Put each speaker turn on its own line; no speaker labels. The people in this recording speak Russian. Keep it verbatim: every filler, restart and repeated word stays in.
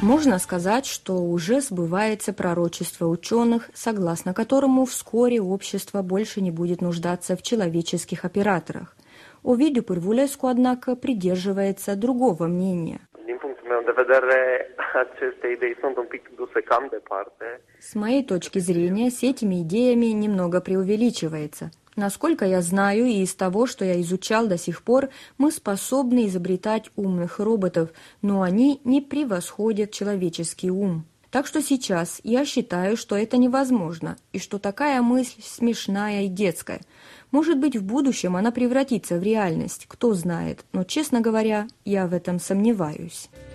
Можно сказать, что уже сбывается пророчество ученых, согласно которому вскоре общество больше не будет нуждаться в человеческих операторах. Овидиu Pârvulescu, однако, придерживается другого мнения. С моей точки зрения, с этими идеями немного преувеличивается. Насколько я знаю, и из того, что я изучал до сих пор, мы способны изобретать умных роботов, но они не превосходят человеческий ум. Так что сейчас я считаю, что это невозможно, и что такая мысль смешная и детская. Может быть, в будущем она превратится в реальность, кто знает, но, честно говоря, я в этом сомневаюсь.